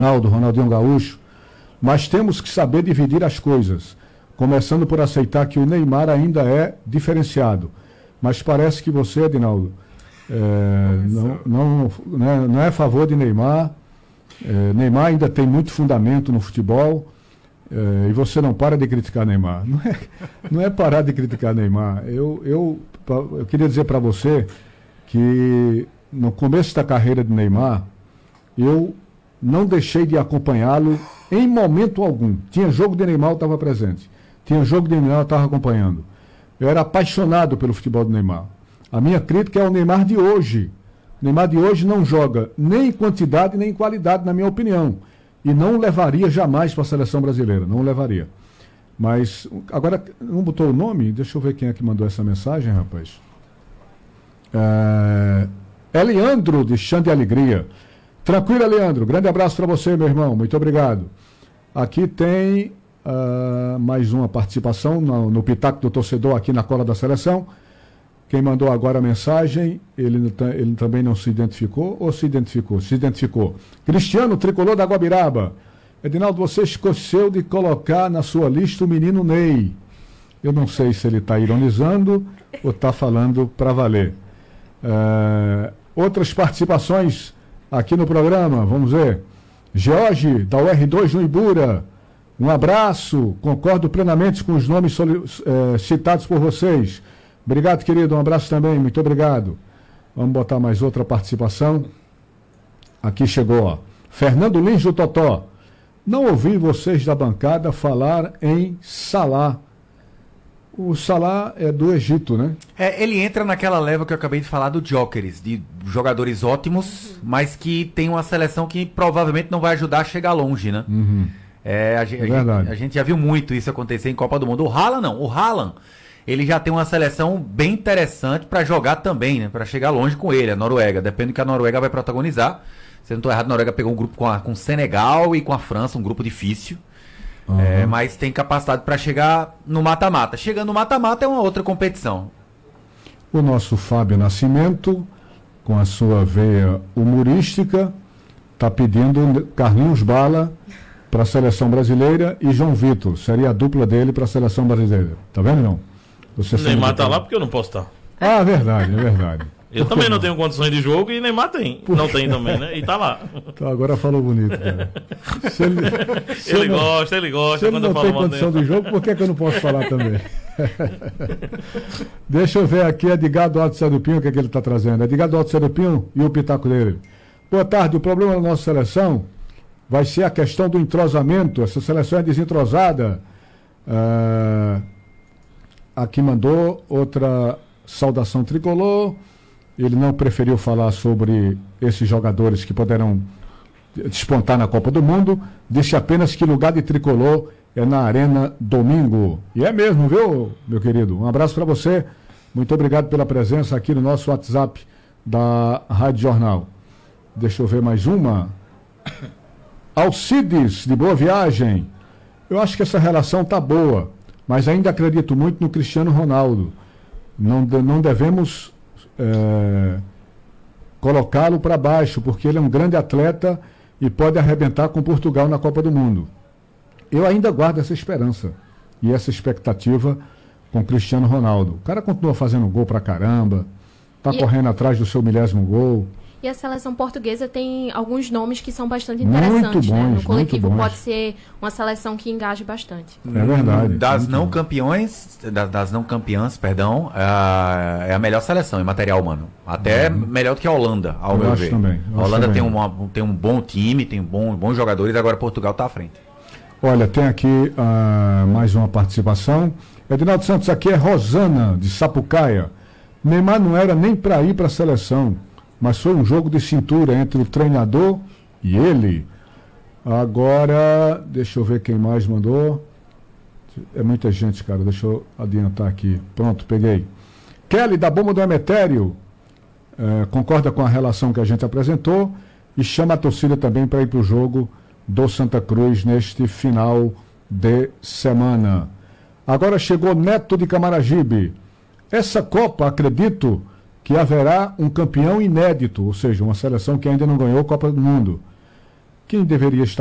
Ronaldinho Gaúcho, mas temos que saber dividir as coisas, começando por aceitar que o Neymar ainda é diferenciado. Mas parece que você, Edinaldo, não é a favor de Neymar. Neymar ainda tem muito fundamento no futebol, e você não para de criticar Neymar. Não é parar de criticar Neymar. Eu queria dizer para você que no começo da carreira de Neymar, eu não deixei de acompanhá-lo em momento algum. Tinha jogo de Neymar, eu estava presente. Tinha jogo de Neymar, eu estava acompanhando. Eu era apaixonado pelo futebol do Neymar. A minha crítica é o Neymar de hoje. O Neymar de hoje não joga nem em quantidade nem em qualidade, na minha opinião. E não levaria jamais para a seleção brasileira. Não levaria. Mas, agora, não botou o nome? Deixa eu ver quem é que mandou essa mensagem, rapaz. Leandro, de Chã de Alegria. Tranquilo, Leandro. Grande abraço para você, meu irmão. Muito obrigado. Aqui tem mais uma participação no Pitaco do Torcedor aqui na Cola da Seleção. Quem mandou agora a mensagem, ele também não se identificou ou se identificou? Se identificou. Cristiano, tricolor da Guabiraba. Edinaldo, você esqueceu de colocar na sua lista o menino Ney. Eu não sei se ele está ironizando ou está falando para valer. Outras participações aqui no programa, vamos ver. George, da UR2 no Ibura. Um abraço, concordo plenamente com os nomes citados por vocês. Obrigado, querido, um abraço também, muito obrigado. Vamos botar mais outra participação. Aqui chegou, ó. Fernando Lins do Totó. Não ouvi vocês da bancada falar em Salah. O Salah é do Egito, né? Ele entra naquela leva que eu acabei de falar do Jokeres, de jogadores ótimos, mas que tem uma seleção que provavelmente não vai ajudar a chegar longe, né? Uhum. A gente já viu muito isso acontecer em Copa do Mundo. O Haaland não. O Haaland, ele já tem uma seleção bem interessante para jogar também, né? Para chegar longe com ele, a Noruega. Depende do que a Noruega vai protagonizar. Se eu não estou errado, a Noruega pegou um grupo com o Senegal e com a França, um grupo difícil. Uhum. Mas tem capacidade para chegar no mata-mata. Chegando no mata-mata é uma outra competição. O nosso Fábio Nascimento, com a sua veia humorística, está pedindo Carlinhos Bala para a seleção brasileira e João Vitor. Seria a dupla dele para a seleção brasileira. Tá vendo, não? Você Neymar tá lá porque eu não posso estar. É verdade, é verdade. Eu também não tenho condições de jogo e Neymar tem. Não tem também, né? E tá lá. Então, agora falou bonito, cara. Ele gosta. Se ele não tem condição de jogo, por que eu não posso falar também? Deixa eu ver aqui, Edgar Duarte Sedupinho, o que ele está trazendo. Edgar Duarte Sedupinho e o pitaco dele. Boa tarde, o problema da nossa seleção vai ser a questão do entrosamento. Essa seleção é desentrosada. Aqui mandou outra saudação tricolor. Ele não preferiu falar sobre esses jogadores que poderão despontar na Copa do Mundo. Disse apenas que lugar de tricolor é na Arena domingo. E é mesmo, viu, meu querido? Um abraço para você. Muito obrigado pela presença aqui no nosso WhatsApp da Rádio Jornal. Deixa eu ver mais uma. Alcides, de Boa Viagem. Eu acho que essa relação tá boa, mas ainda acredito muito no Cristiano Ronaldo. Não devemos colocá-lo para baixo, porque ele é um grande atleta e pode arrebentar com Portugal na Copa do Mundo. Eu ainda guardo essa esperança e essa expectativa com Cristiano Ronaldo. O cara continua fazendo gol pra caramba, tá correndo atrás do seu 10º gol. E a seleção portuguesa tem alguns nomes que são bastante interessantes, muito bons, né? No coletivo muito pode ser uma seleção que engaje bastante. É verdade. Das não campeãs, perdão, é a melhor seleção em material humano. Até melhor do que a Holanda, ao meu ver. A Holanda tem um bom time, tem bons jogadores, agora Portugal está à frente. Olha, tem aqui mais uma participação. Edinaldo Santos, aqui é Rosana, de Sapucaia. Neymar não era nem para ir para a seleção, mas foi um jogo de cintura entre o treinador e ele. Agora, deixa eu ver quem mais mandou. É muita gente, cara. Deixa eu adiantar aqui. Pronto, peguei. Kelly, da Bomba do Emetério, concorda com a relação que a gente apresentou e chama a torcida também para ir para o jogo do Santa Cruz neste final de semana. Agora chegou Neto de Camaragibe. Essa Copa, acredito que haverá um campeão inédito, ou seja, uma seleção que ainda não ganhou a Copa do Mundo. quem deveria estar